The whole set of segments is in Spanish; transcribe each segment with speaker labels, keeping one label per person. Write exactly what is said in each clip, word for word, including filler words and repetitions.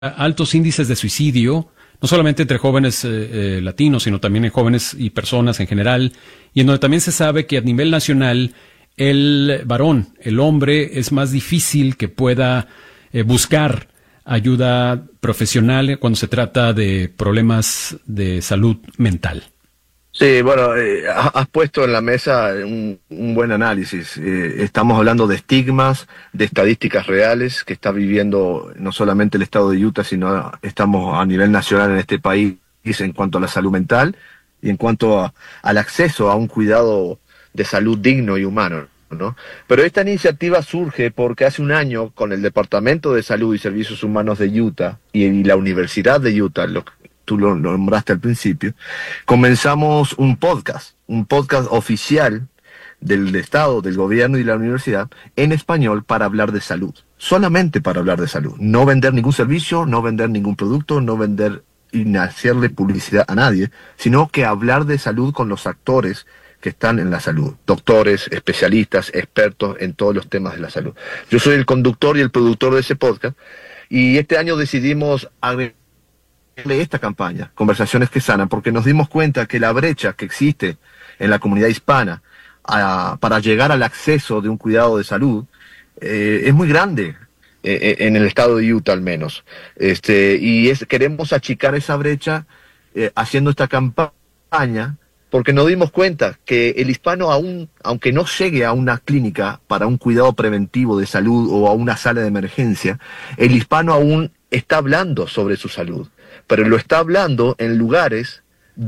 Speaker 1: altos índices de suicidio, no solamente entre jóvenes eh, eh, latinos, sino también en jóvenes y personas en general, y en donde también se sabe que a nivel nacional el varón, el hombre, es más difícil que pueda eh, buscar ayuda profesional cuando se trata de problemas de salud mental.
Speaker 2: Sí, bueno, eh, has puesto en la mesa un, un buen análisis. Eh, estamos hablando de estigmas, de estadísticas reales que está viviendo no solamente el estado de Utah, sino estamos a nivel nacional en este país en cuanto a la salud mental y en cuanto a, al acceso a un cuidado de salud digno y humano, ¿no? Pero esta iniciativa surge porque hace un año con el Departamento de Salud y Servicios Humanos de Utah y, y la Universidad de Utah, lo tú lo, lo nombraste al principio, comenzamos un podcast, un podcast oficial del Estado, del gobierno y de la universidad, en español para hablar de salud, solamente para hablar de salud, no vender ningún servicio, no vender ningún producto, no vender y hacerle publicidad a nadie, sino que hablar de salud con los actores que están en la salud, doctores, especialistas, expertos en todos los temas de la salud. Yo soy el conductor y el productor de ese podcast, y este año decidimos agregar esta campaña, Conversaciones que Sanan, porque nos dimos cuenta que la brecha que existe en la comunidad hispana a, para llegar al acceso de un cuidado de salud eh, es muy grande eh, en el estado de Utah al menos. Este, y es, queremos achicar esa brecha eh, haciendo esta campaña porque nos dimos cuenta que el hispano aún, aunque no llegue a una clínica para un cuidado preventivo de salud o a una sala de emergencia, el hispano aún está hablando sobre su salud, pero lo está hablando en lugares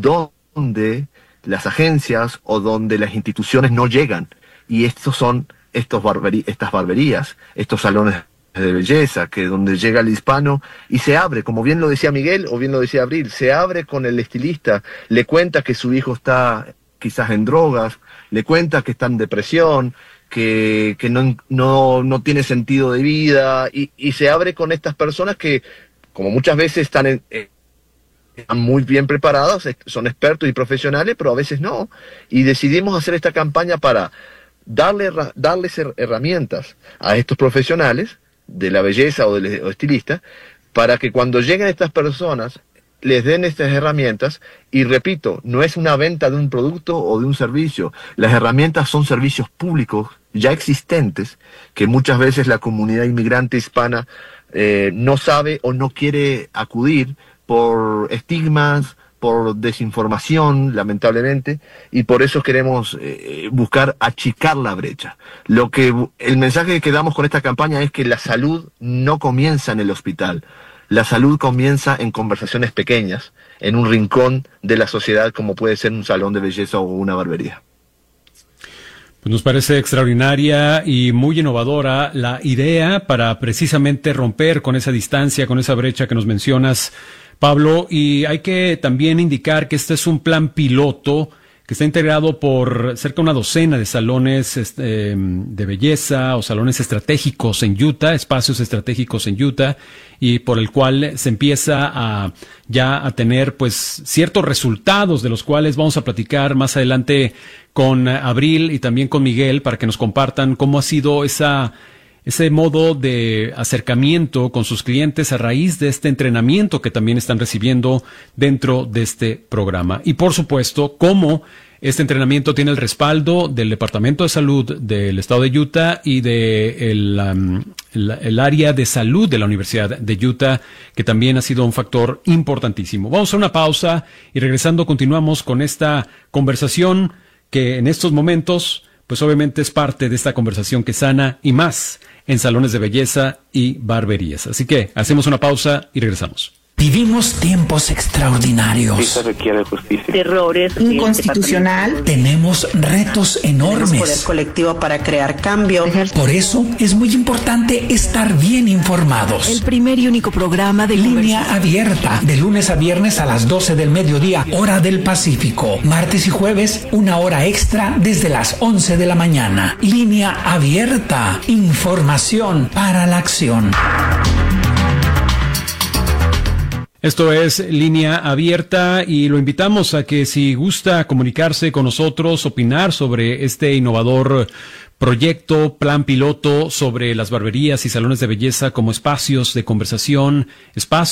Speaker 2: donde las agencias o donde las instituciones no llegan. Y estos son estos barberi- estas barberías, estos salones de belleza, que donde llega el hispano y se abre, como bien lo decía Miguel o bien lo decía Abril, se abre con el estilista, le cuenta que su hijo está quizás en drogas, le cuenta que está en depresión, que, que no, no, no tiene sentido de vida, y, y se abre con estas personas que, como muchas veces están, en, eh, están muy bien preparadas, son expertos y profesionales, pero a veces no. Y decidimos hacer esta campaña para darle, darles herramientas a estos profesionales de la belleza o del o estilista, para que cuando lleguen estas personas les den estas herramientas. Y repito, no es una venta de un producto o de un servicio. Las herramientas son servicios públicos ya existentes que muchas veces la comunidad inmigrante hispana Eh, no sabe o no quiere acudir por estigmas, por desinformación, lamentablemente, y por eso queremos eh, buscar achicar la brecha. Lo que el mensaje que damos con esta campaña es que la salud no comienza en el hospital. La salud comienza en conversaciones pequeñas, en un rincón de la sociedad, como puede ser un salón de belleza o una barbería.
Speaker 1: Pues nos parece extraordinaria y muy innovadora la idea para precisamente romper con esa distancia, con esa brecha que nos mencionas, Pablo. Y hay que también indicar que este es un plan piloto que está integrado por cerca de una docena de salones este, de belleza o salones estratégicos en Utah, espacios estratégicos en Utah, y por el cual se empieza a ya a tener pues ciertos resultados de los cuales vamos a platicar más adelante con Abril y también con Miguel para que nos compartan cómo ha sido esa ese modo de acercamiento con sus clientes a raíz de este entrenamiento que también están recibiendo dentro de este programa. Y por supuesto, cómo este entrenamiento tiene el respaldo del Departamento de Salud del Estado de Utah y de el, um, el, el área de salud de la Universidad de Utah, que también ha sido un factor importantísimo. Vamos a una pausa y regresando continuamos con esta conversación que en estos momentos, pues obviamente es parte de esta conversación que sana y más en salones de belleza y barberías. Así que hacemos una pausa y regresamos.
Speaker 3: Vivimos tiempos extraordinarios.
Speaker 4: Sí se requiere justicia.
Speaker 5: Terrores.
Speaker 3: Inconstitucional. Tenemos retos enormes.
Speaker 5: Tenemos poder colectivo para crear cambio.
Speaker 3: Por eso es muy importante estar bien informados.
Speaker 6: El primer y único programa de
Speaker 3: Línea Abierta, de lunes a viernes a las doce del mediodía, hora del Pacífico. Martes y jueves, una hora extra desde las once de la mañana. Línea Abierta. Información para la acción.
Speaker 1: Esto es Línea Abierta y lo invitamos a que si gusta comunicarse con nosotros, opinar sobre este innovador proyecto, plan piloto sobre las barberías y salones de belleza como espacios de conversación, espacios